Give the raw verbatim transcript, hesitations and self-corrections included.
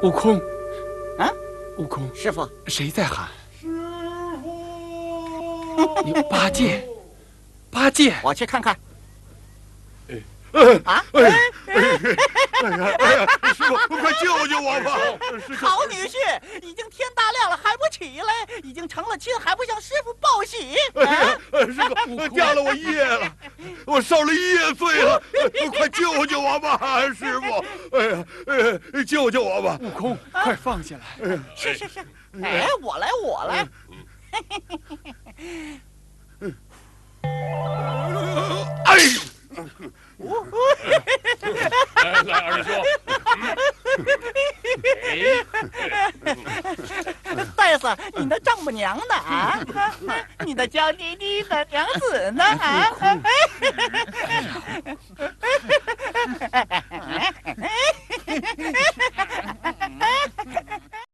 悟空， 啊， 悟空， 师傅， 谁在喊？ 师傅， 你八戒，八戒， 我去看看。 啊！哎呀，哎呀，哎呀！师傅，快救救我吧！ 好女婿，已经天大亮了还不起来，已经成了亲还不向师傅报喜。 哎呀，师傅，嫁了我夜了，我受了夜罪了，快救救我吧，师傅！哎呀，哎，救救我吧！ 悟空，快放下来！ 是是是，哎，我来，我来。 哎。 来来，二师兄，戴斯，你的丈母娘呢？啊，你的娇滴滴的娘子呢？啊，